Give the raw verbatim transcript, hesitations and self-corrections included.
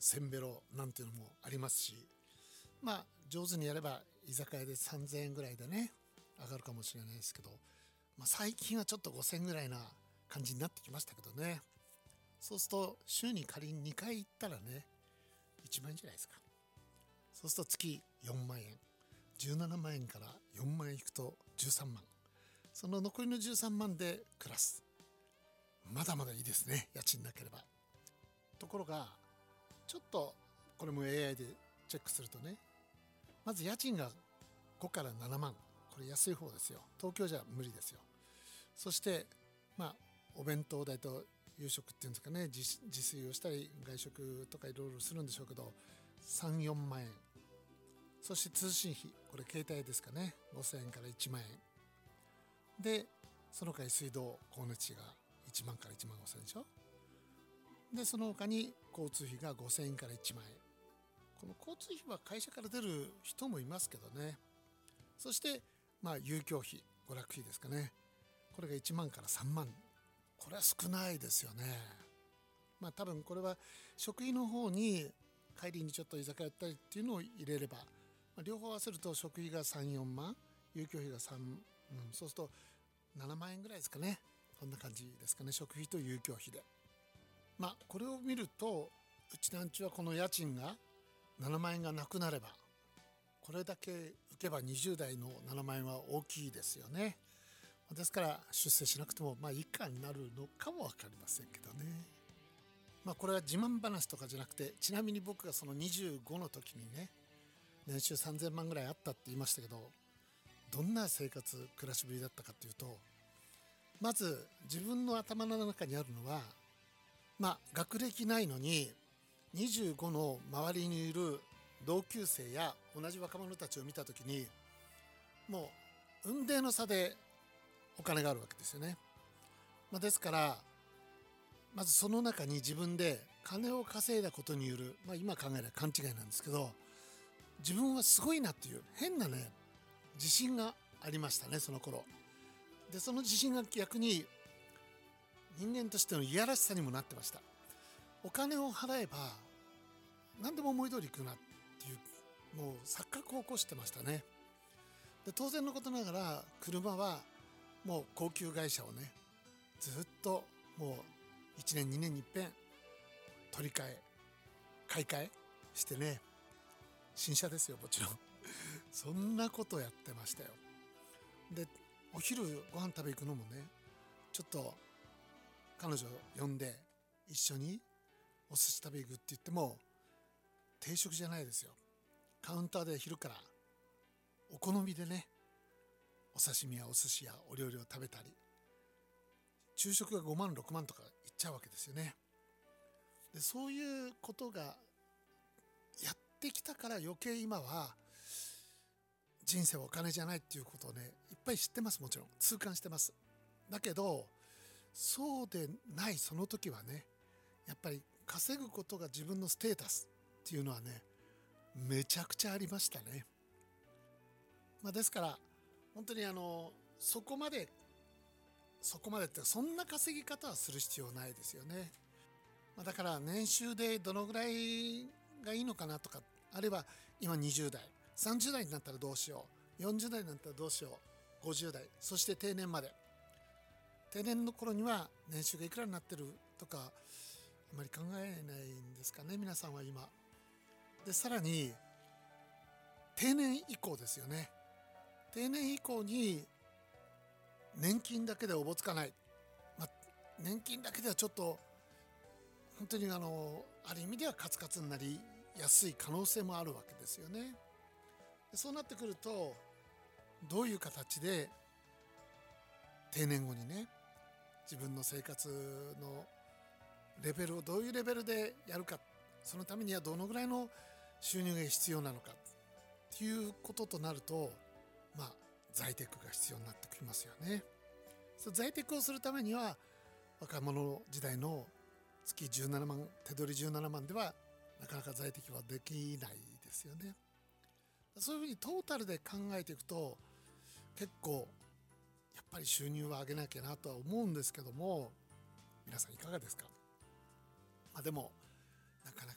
せんベロなんていうのもありますし、まあ上手にやれば居酒屋でさんぜんえんぐらいでね上がるかもしれないですけど、まあ、最近はちょっとごせんえんぐらいな感じになってきましたけどね。そうすると週に仮ににかい行ったらねいちまんえんじゃないですか。そうすると月よんまんえん、じゅうななまんえんからよんまんえん引くとじゅうさんまん、その残りのじゅうさんまんで暮らす。まだまだいいですね、家賃なければ。ところがちょっとこれも エーアイ でチェックするとね、まず家賃がごからななまん、これ安い方ですよ。東京じゃ無理ですよ。そしてまあお弁当代と夕食っていうんですかね、自, 自炊をしたり外食とかいろいろするんでしょうけどさん、よんまんえん。そして通信費、これ携帯ですかね、ごせんえんからいちまんえんで、その他水道光熱費がいちまんからいちまんごせんえんでしょ。でその他に交通費がごせんえんからいちまんえん。この交通費は会社から出る人もいますけどね。そしてまあ遊興費、娯楽費ですかね、これがいちまんからさんまん。これは少ないですよね。まあ多分これは食費の方に帰りにちょっと居酒屋やったりっていうのを入れれば、まあ、両方合わせると食費がさん、よんまん、遊興費がさん、うん、そうするとななまんえんぐらいですかね。こんな感じですかね、食費と遊興費で。まあこれを見るとうちなんちはこの家賃がななまん円がなくなれば、これだけ浮けばにじゅう代のななまん円は大きいですよね。ですから出世しなくてもまあ以下になるのかも分かりませんけどね。まあこれは自慢話とかじゃなくて、ちなみに僕がそのにじゅうごの時にね、年収さんぜんまんぐらいあったって言いましたけど、どんな生活暮らしぶりだったかっていうと、まず自分の頭の中にあるのは、まあ学歴ないのににじゅうごの周りにいる同級生や同じ若者たちを見た時に、もう雲泥の差でお金があるわけですよね。まあ、ですからまずその中に自分で金を稼いだことによる、まあ、今考えれば勘違いなんですけど、自分はすごいなっていう変なね自信がありましたね、その頃で。その自信が逆に人間としてのいやらしさにもなってました。お金を払えば何でも思い通りいくなっていう、もう錯覚を起こしてましたね。で当然のことながら車はもう高級会社をねずっともういちねんにねんに一遍取り替え買い替えしてね、新車ですよもちろんそんなことやってましたよ。でお昼ご飯食べ行くのもね、ちょっと彼女呼んで一緒にお寿司食べ行くって言っても定食じゃないですよ。カウンターで昼からお好みでね、お刺身やお寿司やお料理を食べたり、昼食がごまんろくまんとかいっちゃうわけですよね。でそういうことがやってきたから余計今は人生はお金じゃないっていうことをねいっぱい知ってます。もちろん痛感してます。だけどそうでないその時はね、やっぱり稼ぐことが自分のステータスっていうのはねめちゃくちゃありましたね。まあ、ですから本当にあのそこまでそこまでってそんな稼ぎ方はする必要ないですよね。まあ、だから年収でどのぐらいがいいのかなとか、あるいは今にじゅう代さんじゅう代になったらどうしよう、よんじゅう代になったらどうしよう、ごじゅう代そして定年まで、定年の頃には年収がいくらになってるとかあまり考えないんですかね皆さんは今で。さらに定年以降ですよね。定年以降に年金だけでおぼつかない、まあ、年金だけではちょっと本当にあのある意味ではカツカツになりやすい可能性もあるわけですよね。でそうなってくるとどういう形で定年後にね自分の生活のレベルをどういうレベルでやるか、そのためにはどのぐらいの収入が必要なのかっていうこととなると、まあ在宅が必要になってきますよね。そ在宅をするためには若者時代の月じゅうななまん、手取りじゅうななまんではなかなか在宅はできないですよね。そういうふうにトータルで考えていくと結構やっぱり収入は上げなきゃなとは思うんですけども、皆さんいかがですか。まあ、でもなかなか